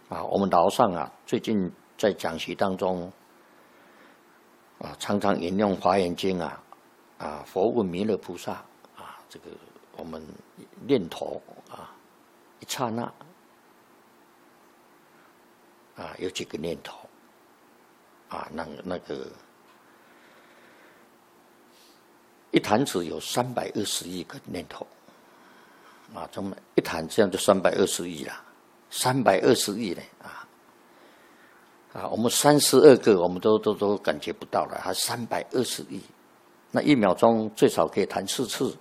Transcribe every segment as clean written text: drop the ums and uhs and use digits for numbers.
我们老上最近在讲习当中常常引用《华严经》佛问弥勒菩萨这个我们念头一刹那有几个念头那个一弹指有320亿个念头这么一弹这样就320亿了，320亿呢我们32个我们都感觉不到了，还320亿，那1秒钟最少可以弹4次，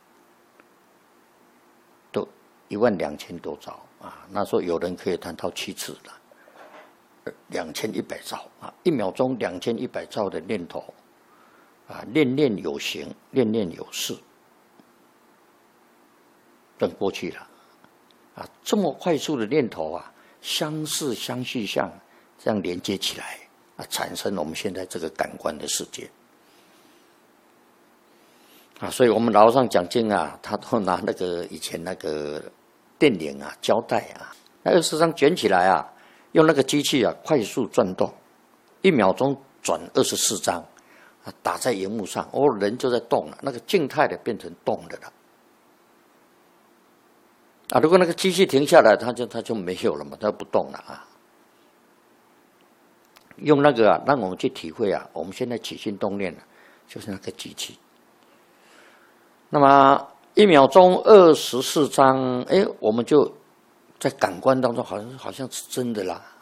都12000多兆那时候有人可以弹到7次了，2100兆1秒钟2100兆的念头念念有形，念念有事，等过去了这么快速的念头相似相续相这样连接起来产生我们现在这个感官的世界所以我们老和尚讲经他都拿那个以前那个电铃胶带那24张卷起来用那个机器快速转动，1秒钟转24张打在荧幕上人就在动了，那个静态的变成动的了如果那个机器停下来，它就没有了嘛，它不动了用那个让我们去体会我们现在起心动念就是那个机器。那么1秒钟24张，我们就在感官当中好像是真的啦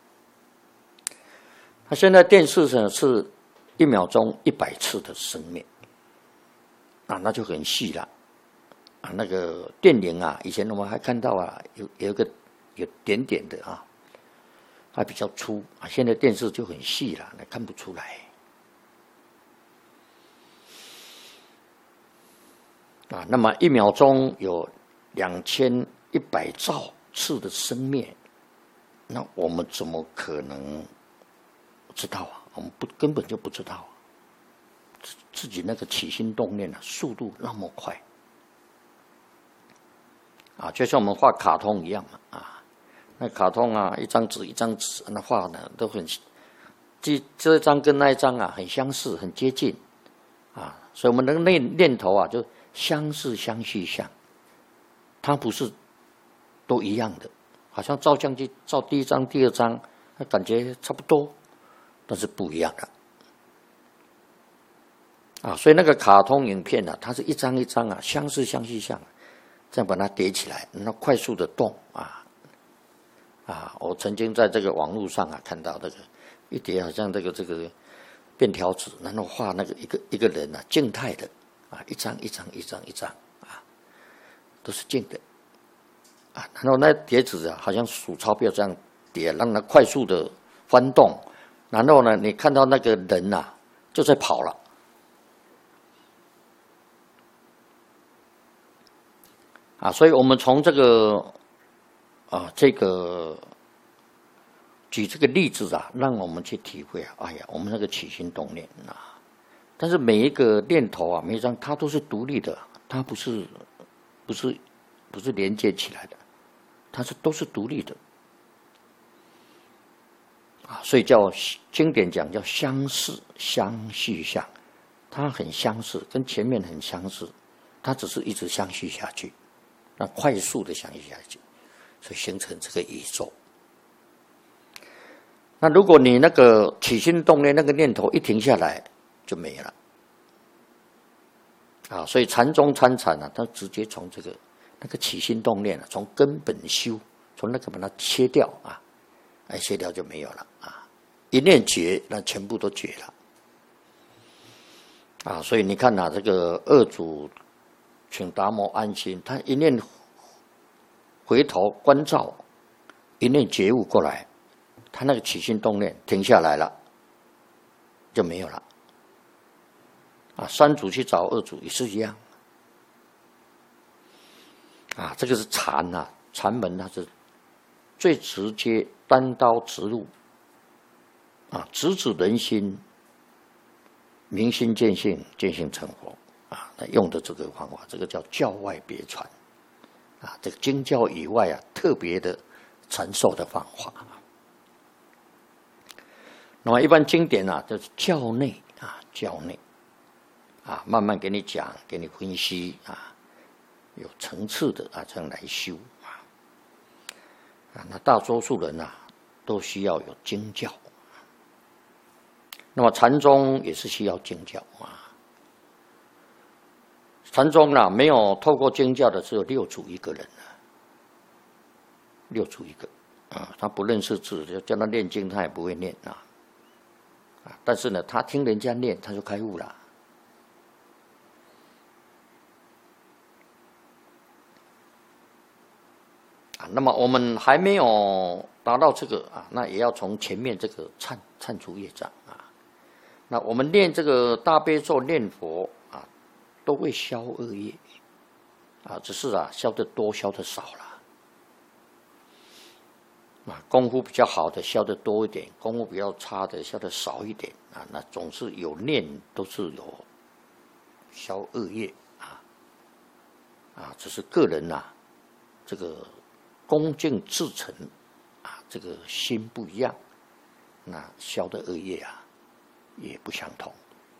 它现在电视上是1秒钟100次的生灭那就很细了那个电铃以前我们还看到有一个有点点的它比较粗现在电视就很细了，看不出来那么1秒钟有2100兆次的生灭，那我们怎么可能知道我们根本就不知道自己那个起心动念速度那么快就像我们画卡通一样那卡通一张纸一张纸那画的都很这一张跟那一张很相似很接近所以我们的念头就相似相续相，它不是都一样的，好像照相机照第一张第二张感觉差不多，但是不一样的所以那个卡通影片它是一张一张相似相续相这样把它叠起来，然后快速的动我曾经在这个网络上看到这个一叠好像这个便条纸，然后画那个一个人静态的一张一张一张一张都是静的然后那叠纸好像数钞票这样叠，让它快速的翻动，然后呢你看到那个人就在跑了所以我们从这个举这个例子让我们去体会我们那个起心动念但是每一个念头每一张它都是独立的，它不是连接起来的，它都是独立的所以叫经典讲叫相似相续相，它很相似，跟前面很相似，它只是一直相续下去，那快速的相续下去，所以形成这个宇宙。那如果你那个起心动念那个念头一停下来就没了所以禅宗参禅它直接从这个那个起心动念从根本修，从那个把它切掉切掉就没有了一念绝，那全部都绝了所以你看这个二祖请达摩安心，他一念回头关照，一念觉悟过来，他那个起心动念停下来了就没有了三祖去找二祖也是一样这个是禅禅门它是最直接单刀直入直指人心，明心见性，见性成佛用的这个方法，这个叫教外别传这个经教以外特别的传授的方法。那么一般经典啊，就是教内慢慢给你讲，给你分析有层次的这样来修那大多数人都需要有经教。那么禅宗也是需要经教禅宗没有透过经教的只有六祖一个人六祖一个他不认识字，就叫他念经，他也不会念但是呢，他听人家念，他就开悟了。那么我们还没有达到这个那也要从前面这个忏除业障那我们念这个大悲咒念佛都会消恶业只是消得多消得少了功夫比较好的消得多一点，功夫比较差的消得少一点那总是有念都是有消恶业只是个人这个恭敬至诚这个心不一样，那消的恶业也不相同。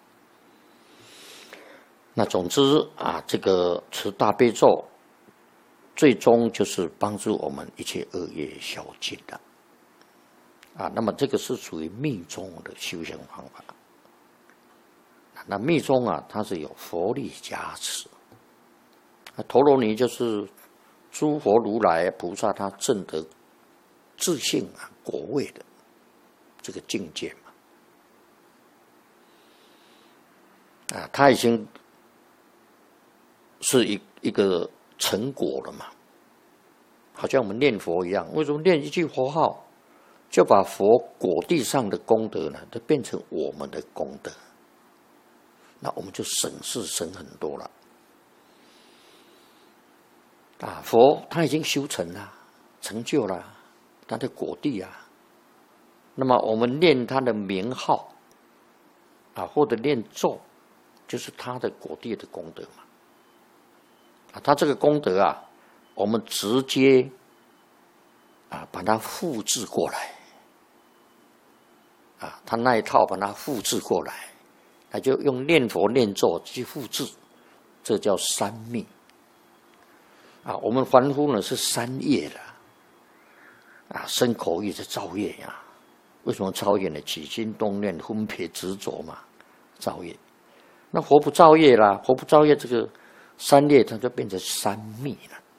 那总之这个持大悲咒，最终就是帮助我们一切恶业消尽的那么这个是属于密宗的修行方法。那密宗它是有佛力加持，陀罗尼就是诸佛如来菩萨他证得自性果位的这个境界嘛他已经是一个成果了嘛，好像我们念佛一样，为什么念一句佛号就把佛果地上的功德呢，都变成我们的功德，那我们就省事省很多了佛他已经修成了，成就了他的果地那么我们念他的名号或者念咒，就是他的果地的功德嘛他这个功德我们直接把它复制过来他那一套把它复制过来，那就用念佛念咒去复制，这叫三密我们凡夫呢是三业的身口意是造业为什么造业呢？起心动念分别执着嘛，造业。那佛不造业啦，佛不造业，这个三业它就变成三密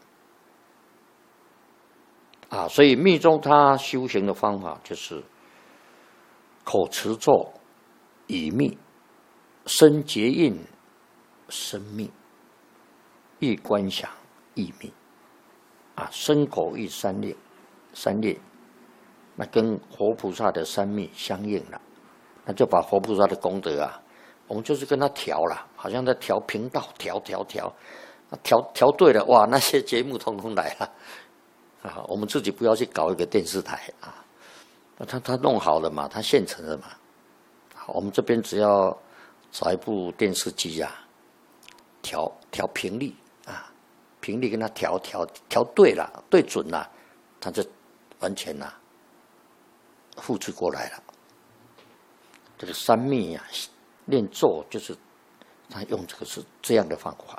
了所以密宗它修行的方法就是口持咒以密，身结印身密，意观想意密身口意三业，那跟佛菩萨的三密相应了，那就把佛菩萨的功德我们就是跟他调了，好像在调频道，调对了，哇，那些节目通通来了我们自己不要去搞一个电视台他弄好了嘛，他现成的嘛，我们这边只要找一部电视机调频率频率跟他调对了，对准了，他就完全复制过来了。这个三密念咒就是他用这个是这样的方法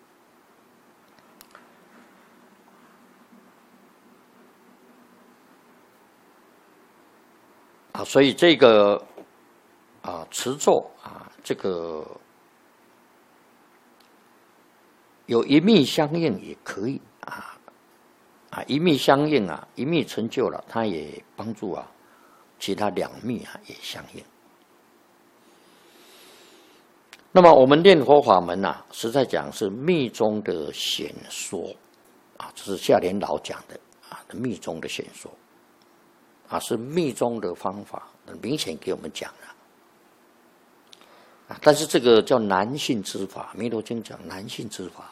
所以这个持咒这个有一密相应也可以一密相应一密成就了，它也帮助其他两密也相应。那么我们念佛法门实在讲是密宗的显说这是夏莲老讲的密宗的显说是密宗的方法，很明显给我们讲了但是这个叫难信之法，弥陀经讲难信之法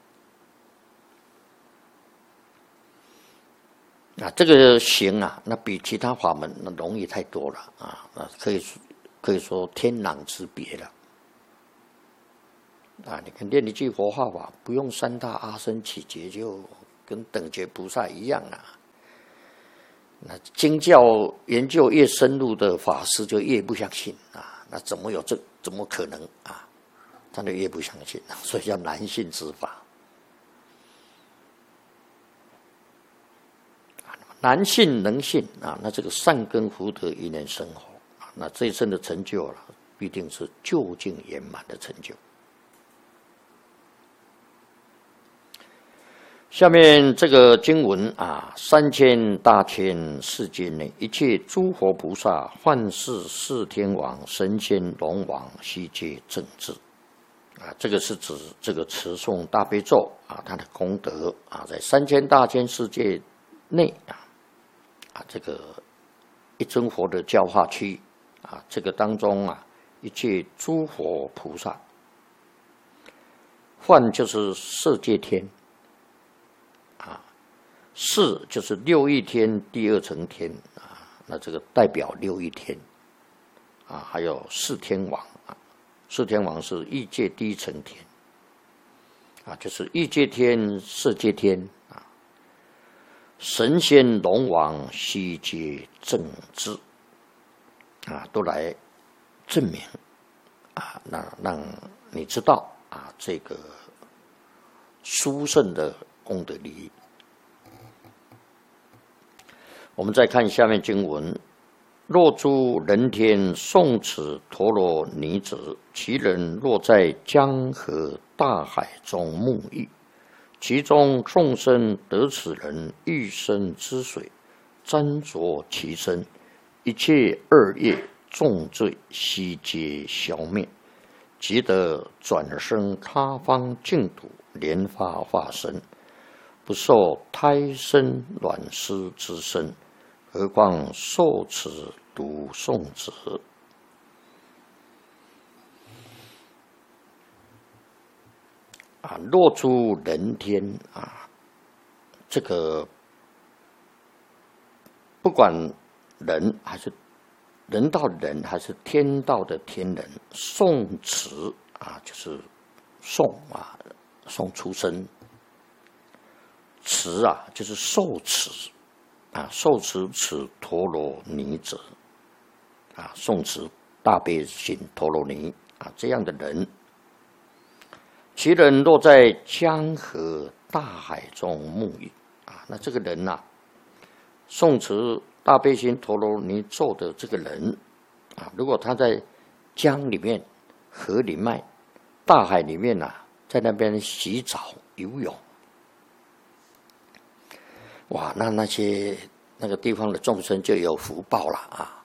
这个行那比其他法门那容易太多了那可以说天壤之别了你看念一句佛号不用三大阿僧祇劫，就跟等觉菩萨一样那经教研究越深入的法师就越不相信啊，那怎么可能啊？他就越不相信，所以叫难信之法。难信能信啊，那这个善根福德一念生活啊，那这一生的成就了，必定是究竟圆满的成就。下面这个经文啊，3000大千世界内一切诸佛菩萨、幻视、四天王、神仙、龙王，悉皆正知啊。这个是指这个持诵大悲咒啊，它的功德啊，在3000大千世界内这个一尊佛的教化区啊，这个当中啊，一切诸佛菩萨，幻就是色界天啊，四就是六欲天第二层天啊，那这个代表六欲天啊，还有四天王啊，四天王是欲界第一层天啊，就是欲界天、色界天。神仙龙王悉皆正知啊，都来证明啊，那让你知道啊，这个殊胜的功德利益。我们再看下面经文：若诸人天诵此陀罗尼者，其人若在江河大海中沐浴。其中众生得此人一生之水，沾着其身，一切恶业重罪悉皆消灭，即得转生他方净土，莲花化身，不受胎生卵湿之身，何况受持读诵者。啊，若诸人天啊，这个不管人还是人道人，还是天道的天人，诵持啊，就是诵啊，诵出生；持啊，就是受持啊，受持此陀罗尼者啊，诵持大悲心陀罗尼啊，这样的人。其人若在江河大海中沐浴啊，那这个人呐，诵持大悲心陀罗尼咒的这个人啊，如果他在江里面、河里面、大海里面在那边洗澡游泳，哇，那个地方的众生就有福报了啊。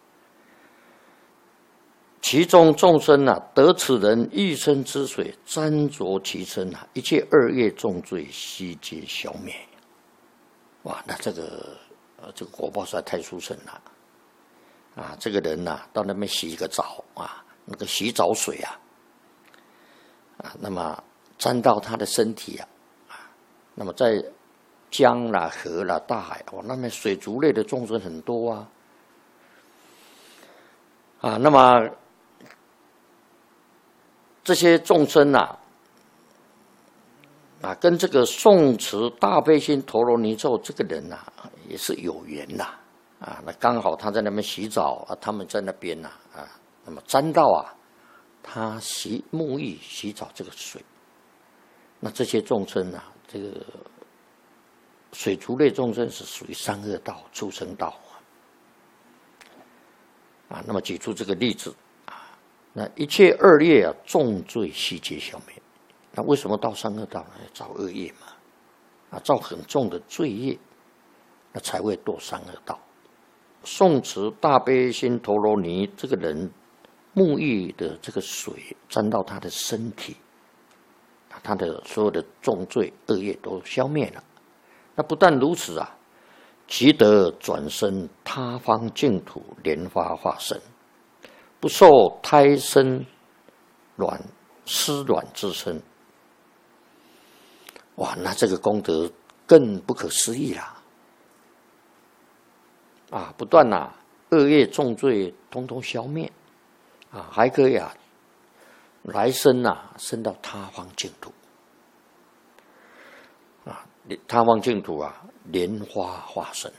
其中众生得此人一生之水，沾着其身一切恶业重罪悉皆消灭。哇，那这个果报实在太殊胜了啊！这个人到那边洗一个澡啊，那个洗澡水那么沾到他的身体那么在江啦、河啦、大海那边水族类的众生很多那么这些众生跟这个诵持大悲心陀罗尼咒这个人也是有缘那刚好他在那边洗澡他们在那边那么沾到他沐浴洗澡这个水，那这些众生这个水族类众生是属于三恶道、畜生道那么举出这个例子那一切恶业重罪悉皆消灭。那为什么到三恶道呢？造恶业嘛造很重的罪业，那才会堕三恶道。诵持大悲心陀罗尼这个人沐浴的这个水沾到他的身体，他的所有的重罪恶业都消灭了。那不但如此即得转生他方净土，莲花化身，不受胎生湿卵之身。哇，那这个功德更不可思议不但恶业重罪通通消灭还可以来生生到他方净土他方净土莲花化身